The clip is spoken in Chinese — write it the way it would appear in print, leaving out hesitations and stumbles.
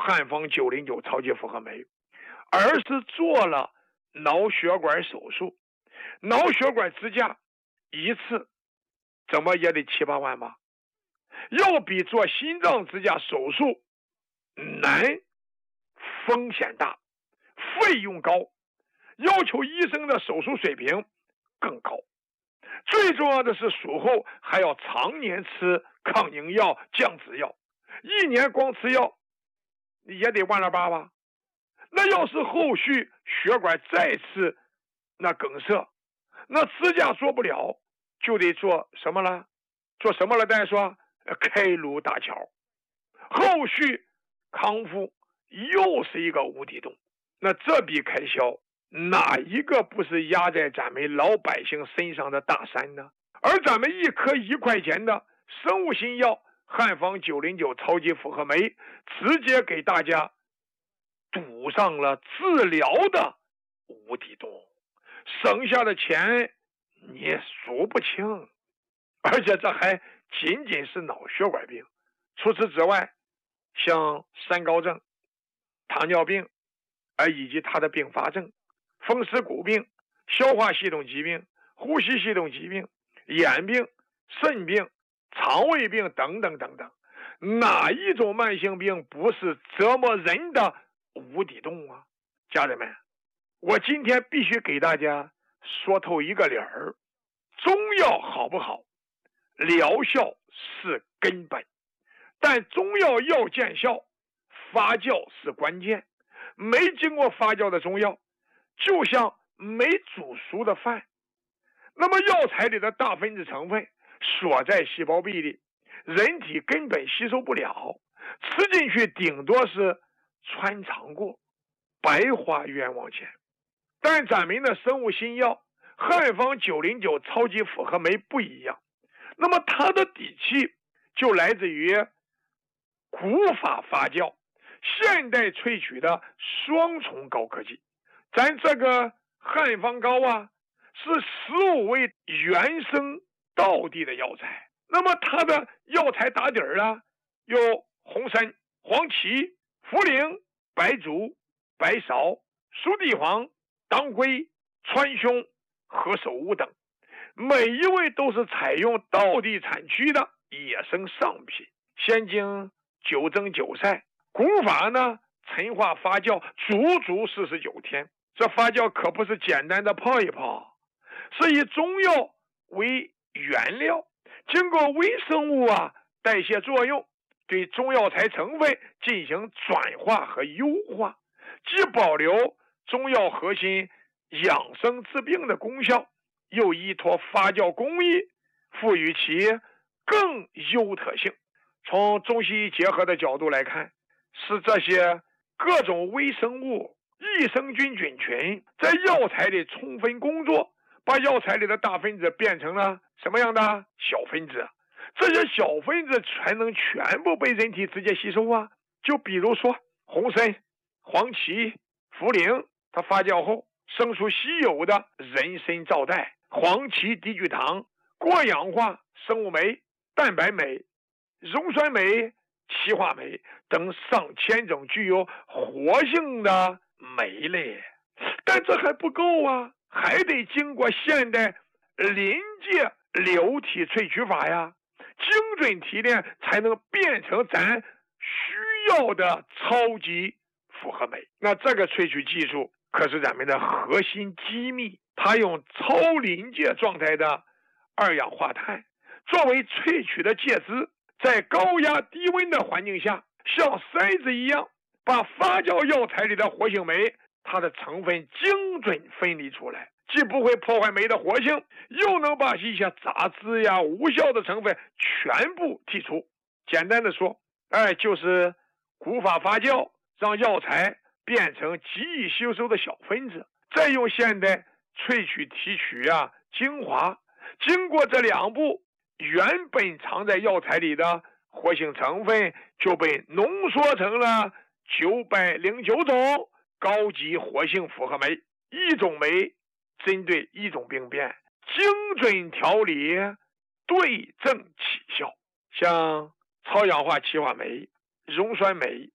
汉方909超级复合酶，而是做了脑血管手术。脑血管支架一次怎么也得7、8万吧，要比做心脏支架手术难，风险大，费用高，要求医生的手术水平更高。最重要的是术后还要常年吃抗凝药、降脂药，1年光吃药也得1.8万吧。那要是后续血管再次梗塞，那支架做不了，就得做什么了？做什么了？大家说开颅搭桥，后续康复又是一个无底洞。那这笔开销哪一个不是压在咱们老百姓身上的大山呢？而咱们一颗1块钱的生物新药汉方909超级复合酶，直接给大家堵上了治疗的无底洞，省下的钱你数不清。而且这还仅仅是脑血管病，除此之外，像三高症、糖尿病以及它的并发症、风湿骨病、消化系统疾病、呼吸系统疾病、眼病、肾病、肠胃病等等等等，哪一种慢性病不是折磨人的无底洞啊？家人们，我今天必须给大家说透一个理儿，中药好不好，疗效是根本，但中药要见效，发酵是关键。没经过发酵的中药就像没煮熟的饭，那么药材里的大分子成分锁在细胞壁里，人体根本吸收不了，吃进去顶多是穿肠过，白花冤枉钱。但咱们的生物新药汉方909超级复合酶不一样，那么它的底气就来自于古法发酵、现代萃取的双重高科技。咱这个汉方膏是15味原生道地的药材，那么它的药材打底有红参、黄芪、茯苓、白术、白芍、熟地黄、当归、川芎、何首乌等，每一味都是采用道地产区的野生上品，先经9蒸9晒，古法陈化发酵足足49天。这发酵可不是简单的泡一泡，是以中药为原料，经过微生物代谢作用，对中药材成分进行转化和优化，既保留中药核心养生治病的功效，又依托发酵工艺赋予其更优特性。从中西医结合的角度来看，是这些各种微生物、益生菌菌群在药材里充分工作，把药材里的大分子变成了什么样的小分子，这些小分子才能全部被人体直接吸收就比如说红参、黄芪、茯苓，它发酵后生出稀有的人参皂苷、黄芪低聚糖、过氧化生物酶、蛋白酶、溶酸酶、歧化酶等上千种具有活性的酶类。但这还不够还得经过现代临界流体萃取法精准提炼，才能变成咱需要的超级复合酶。那这个萃取技术可是咱们的核心机密，它用超临界状态的二氧化碳作为萃取的介质，在高压低温的环境下，像筛子一样把发酵药材里的活性酶它的成分精准分离出来，既不会破坏酶的活性，又能把一些杂质无效的成分全部剔除。简单的说就是古法发酵让药材变成极易吸收的小分子，再用现代萃取提取精华，经过这2步，原本藏在药材里的活性成分就被浓缩成了909种高级活性复合酶，一种酶针对一种病变，精准调理，对症起效。像超氧化歧化酶、溶酸酶、